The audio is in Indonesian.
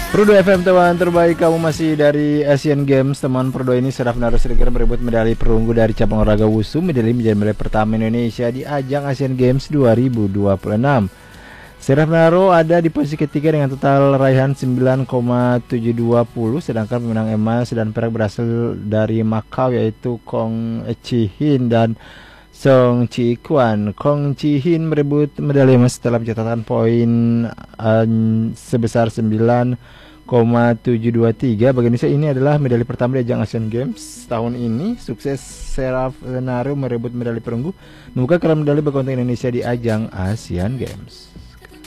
Prodo FM teman terbaik, kamu masih dari Asian Games. Teman Prodo ini Seraf Naru Srikir merebut medali perunggu dari cabang olahraga Wusu. Medali menjadi medali pertama Indonesia di ajang Asian Games 2026. Seraf Naru ada di posisi ketiga dengan total raihan 9,720, sedangkan pemenang emas dan perak berasal dari Macau yaitu Kong Chi-hin dan Song Chi-kwan. Kong Chi-hin merebut medali emas setelah mencatatkan poin sebesar 9,723. Bagi Indonesia ini adalah medali pertama di ajang Asian Games tahun ini. Sukses Seraf Naru merebut medali perunggu, membuka keran medali berkontingen Indonesia di ajang Asian Games.